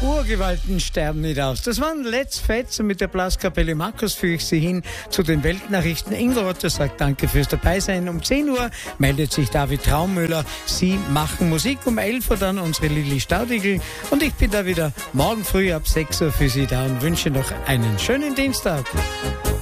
Urgewalten sterben nicht aus. Das waren Let's Fets und mit der Blaskapelle Markus führe ich Sie hin zu den Weltnachrichten. Ingo Rotter sagt danke fürs Dabeisein. Um 10 Uhr meldet sich David Traummüller. Sie machen Musik. Um 11 Uhr dann unsere Lilly Staudigl. Und ich bin da wieder morgen früh ab 6 Uhr für Sie da und wünsche noch einen schönen Dienstag.